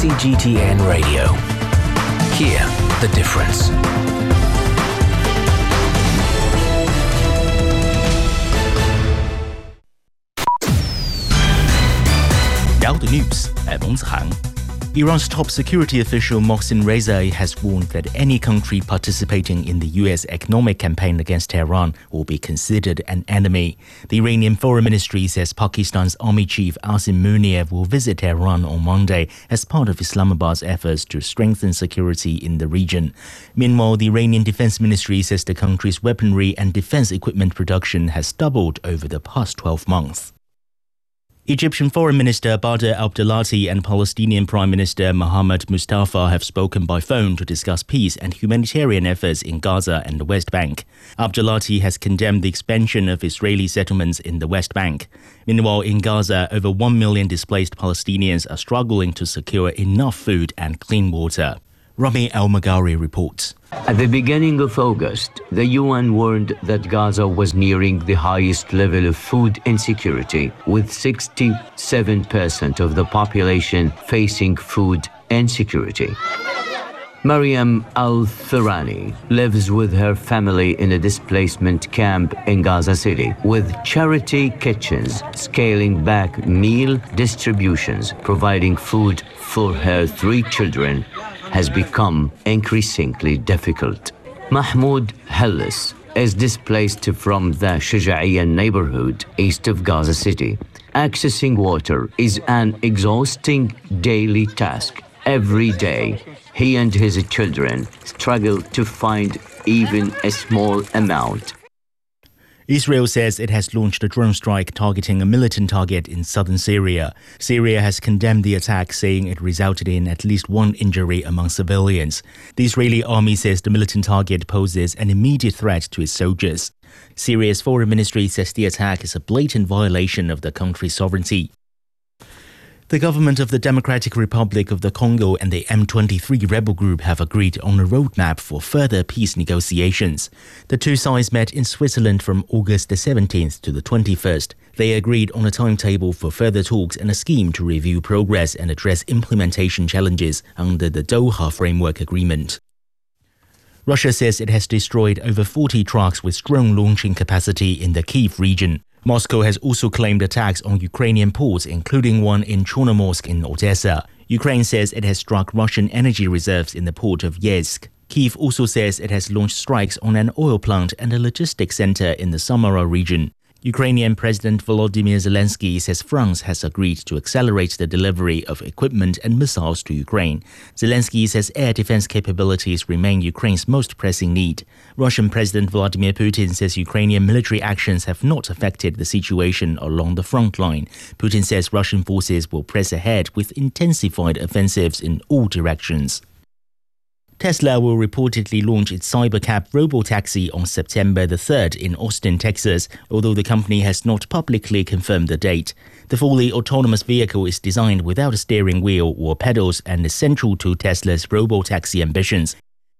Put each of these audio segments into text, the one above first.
CGTN Radio. Hear the difference. Now the news at Meng Zihang. Iran's top security official Mohsen Rezaei has warned that any country participating in the US economic campaign against Tehran will be considered an enemy. The Iranian Foreign Ministry says Pakistan's Army Chief Asim Munir will visit Tehran on Monday as part of Islamabad's efforts to strengthen security in the region. Meanwhile, the Iranian Defense Ministry says the country's weaponry and defense equipment production has doubled over the past 12 months. Egyptian Foreign Minister Badr Abdelati and Palestinian Prime Minister Mohammed Mustafa have spoken by phone to discuss peace and humanitarian efforts in Gaza and the West Bank. Abdelati has condemned the expansion of Israeli settlements in the West Bank. Meanwhile, in Gaza, over 1 million displaced Palestinians are struggling to secure enough food and clean water. Rami Al-Magari reports. At the beginning of August, the UN warned that Gaza was nearing the highest level of food insecurity, with 67% of the population facing food insecurity. Mariam Al-Thurani lives with her family in a displacement camp in Gaza City, with charity kitchens scaling back meal distributions, providing food for her 3 children has become increasingly difficult. Mahmoud Hellis is displaced from the Shuja'iyya neighborhood east of Gaza City. Accessing water is an exhausting daily task. Every day, he and his children struggle to find even a small amount. Israel says it has launched a drone strike targeting a militant target in southern Syria. Syria has condemned the attack, saying it resulted in at least 1 injury among civilians. The Israeli army says the militant target poses an immediate threat to its soldiers. Syria's foreign ministry says the attack is a blatant violation of the country's sovereignty. The government of the Democratic Republic of the Congo and the M23 rebel group have agreed on a roadmap for further peace negotiations. The two sides met in Switzerland from August the 17th to the 21st. They agreed on a timetable for further talks and a scheme to review progress and address implementation challenges under the Doha Framework Agreement. Russia says it has destroyed over 40 trucks with drone launching capacity in the Kyiv region. Moscow has also claimed attacks on Ukrainian ports, including one in Chornomorsk in Odessa. Ukraine says it has struck Russian energy reserves in the port of Yeysk. Kyiv also says it has launched strikes on an oil plant and a logistics center in the Samara region. Ukrainian President Volodymyr Zelensky says France has agreed to accelerate the delivery of equipment and missiles to Ukraine. Zelensky says air defense capabilities remain Ukraine's most pressing need. Russian President Vladimir Putin says Ukrainian military actions have not affected the situation along the front line. Putin says Russian forces will press ahead with intensified offensives in all directions. Tesla will reportedly launch its Cybercab robotaxi on September the 3rd in Austin, Texas, although the company has not publicly confirmed the date. The fully autonomous vehicle is designed without a steering wheel or pedals and is central to Tesla's robotaxi ambitions.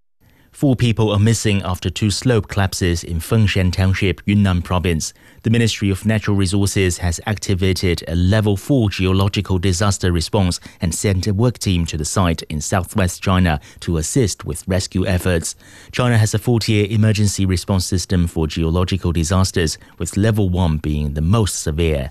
4 people are missing after 2 slope collapses in Fengshan Township, Yunnan Province. The Ministry of Natural Resources has activated a Level 4 geological disaster response and sent a work team to the site in southwest China to assist with rescue efforts. China has a 40-year emergency response system for geological disasters, with Level 1 being the most severe.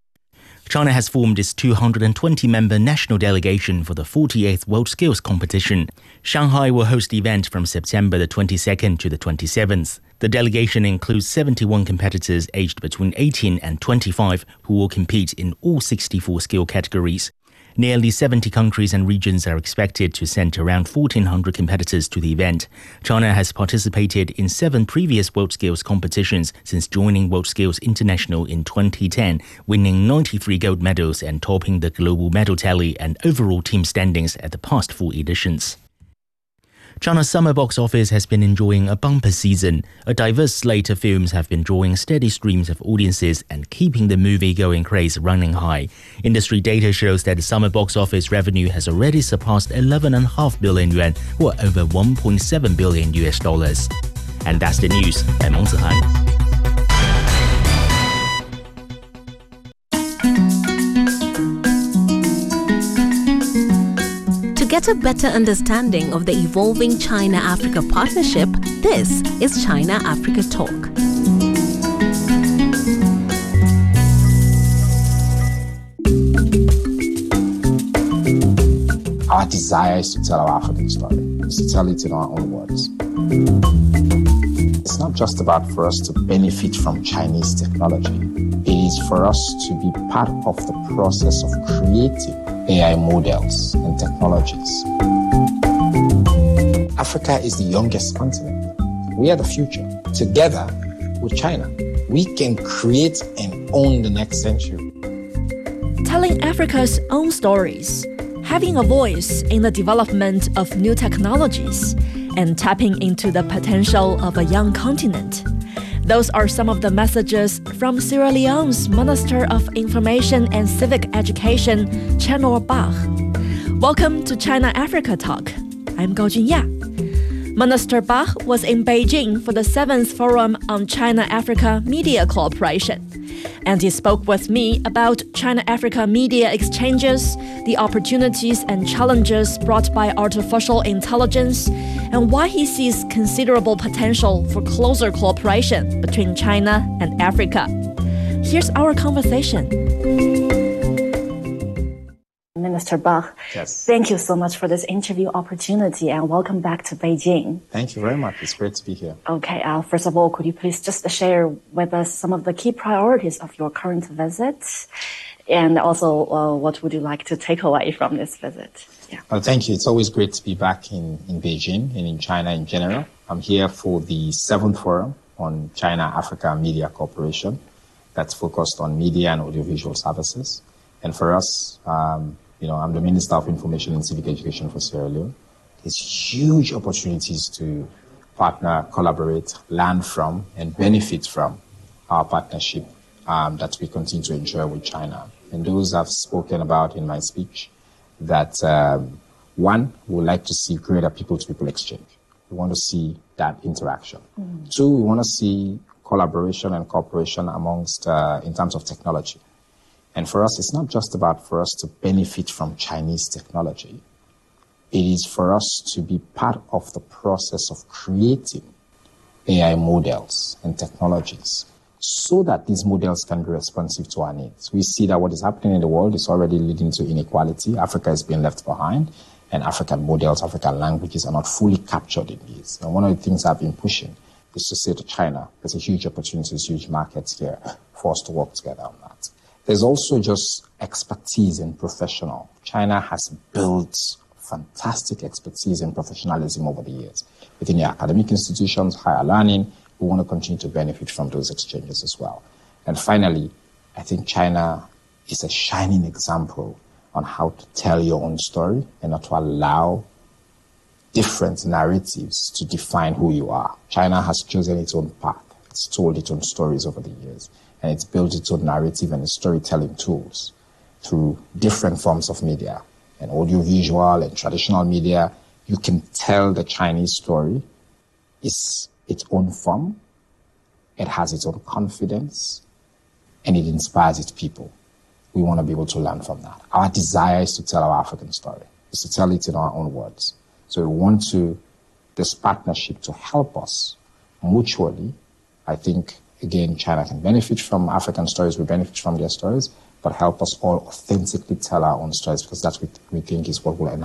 China has formed its 220-member national delegation for the 48th World Skills Competition. Shanghai will host the event from September the 22nd to the 27th. The delegation includes 71 competitors aged between 18 and 25 who will compete in all 64 skill categories. Nearly 70 countries and regions are expected to send around 1,400 competitors to the event. China has participated in 7 previous World Skills competitions since joining World Skills International in 2010, winning 93 gold medals and topping the global medal tally and overall team standings at the past 4 editions. China's summer box office has been enjoying a bumper season. A diverse slate of films have been drawing steady streams of audiences and keeping the movie-going craze running high. Industry data shows that the summer box office revenue has already surpassed 11.5 billion yuan, or over $1.7 billion. And that's the news. I'm Meng Zihang. get a better understanding of the evolving China-Africa partnership, this is China-Africa Talk. Our desire is to tell our African story, is to tell it in our own words. It's not just about for us to benefit from Chinese technology. It is for us to be part of the process of creating AI models and technologies. Africa is the youngest continent. We are the future. Together with China, we can create and own the next century. Telling Africa's own stories, having a voice in the development of new technologies, and tapping into the potential of a young continent. Those are some of the messages from Sierra Leone's Minister of Information and Civic Education, Chenor Bah. Welcome to China-Africa Talk. I'm Gao Junya. Minister Bah was in Beijing for the 7th Forum on China-Africa Media Cooperation. And he spoke with me about China-Africa media exchanges, the opportunities and challenges brought by artificial intelligence, and why he sees considerable potential for closer cooperation between China and Africa. Here's our conversation. Minister Bah, Yes. Thank you so much for this interview opportunity and welcome back to Beijing. Thank you very much. It's great to be here. Okay, first of all, could you please just share with us some of the key priorities of your current visit? And also, what would you like to take away from this visit? Yeah. Well, thank you. It's always great to be back in Beijing and in China in general. I'm here for the 7th Forum on China-Africa Media Cooperation that's focused on media and audiovisual services. And for us, I'm the Minister of Information and Civic Education for Sierra Leone. There's huge opportunities to partner, collaborate, learn from, and benefit from our partnership that we continue to enjoy with China. And those I've spoken about in my speech, that one, we would like to see greater people-to-people exchange. We want to see that interaction. Two, we want to see collaboration and cooperation amongst, in terms of technology. And for us, it's not just about for us to benefit from Chinese technology. It is for us to be part of the process of creating AI models and technologies so that these models can be responsive to our needs. We see that what is happening in the world is already leading to inequality. Africa is being left behind, and African models, African languages are not fully captured in these. And one of the things I've been pushing is to say to China, there's a huge opportunity, there's huge markets here for us to work together on that. There's also just expertise in professional. China has built fantastic expertise and professionalism over the years. Within the academic institutions, higher learning, we want to continue to benefit from those exchanges as well. And finally, I think China is a shining example on how to tell your own story and not to allow different narratives to define who you are. China has chosen its own path. It's told its own stories over the years. And it's built its own narrative and storytelling tools through different forms of media and audiovisual and traditional media. You can tell the Chinese story. It's its own form. It has its own confidence and it inspires its people. We want to be able to learn from that. Our desire is to tell our African story, is to tell it in our own words. So we want this partnership to help us mutually. I think, again, China can benefit from African stories, we benefit from their stories, but help us all authentically tell our own stories, because that's what we think is what will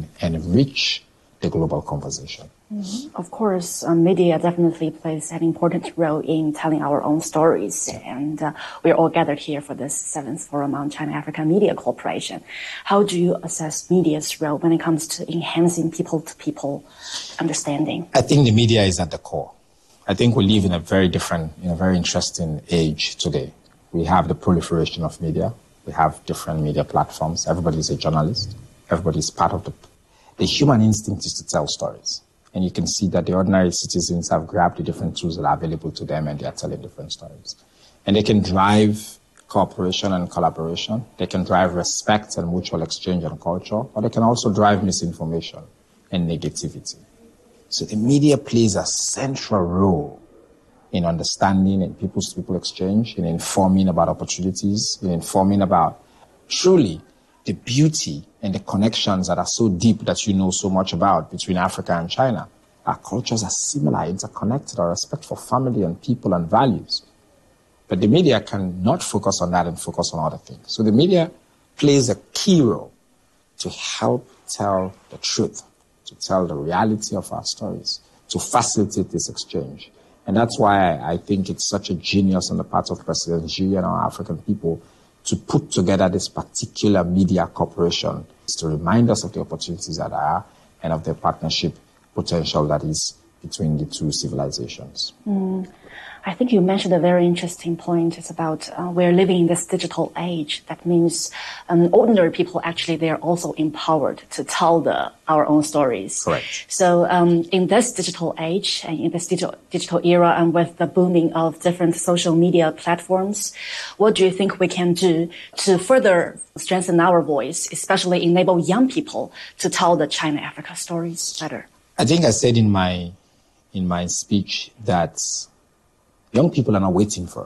enrich the global conversation. Mm-hmm. Of course, media definitely plays an important role in telling our own stories, and we're all gathered here for this 7th Forum on China-Africa Media Cooperation. How do you assess media's role when it comes to enhancing people-to-people understanding? I think the media is at the core. I think we live in a very interesting age today. We have the proliferation of media. We have different media platforms. Everybody's a journalist. Everybody's part of the human instinct is to tell stories. And you can see that the ordinary citizens have grabbed the different tools that are available to them and they are telling different stories. And they can drive cooperation and collaboration. They can drive respect and mutual exchange and culture, or they can also drive misinformation and negativity. So the media plays a central role in understanding and people-to-people exchange, in informing about opportunities, in informing about truly the beauty and the connections that are so deep that you know so much about between Africa and China. Our cultures are similar, interconnected, our respect for family and people and values. But the media cannot focus on that and focus on other things. So the media plays a key role to help tell the truth, to tell the reality of our stories, to facilitate this exchange. And that's why I think it's such a genius on the part of President Xi and our African people to put together this particular media corporation to remind us of the opportunities that are and of the partnership potential that is between the two civilizations. I think you mentioned a very interesting point. It's about we're living in this digital age. That means ordinary people, actually, they are also empowered to tell our own stories. Correct. So in this digital age, and in this digital era, and with the booming of different social media platforms, what do you think we can do to further strengthen our voice, especially enable young people to tell the China-Africa stories better? I think I said in my speech that young people are not waiting for